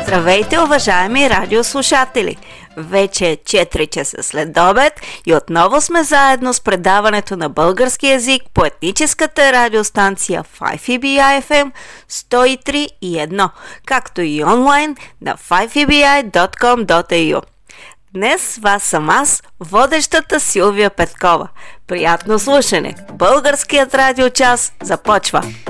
Здравейте, уважаеми радиослушатели! Вече е 4 часа след обед и отново сме заедно с предаването на български език по етническата радиостанция 5EBI FM 103.1, както и онлайн на 5EBI.com.au. Днес с вас съм аз, водещата Силвия Петкова. Приятно слушане! Българският радиочас започва!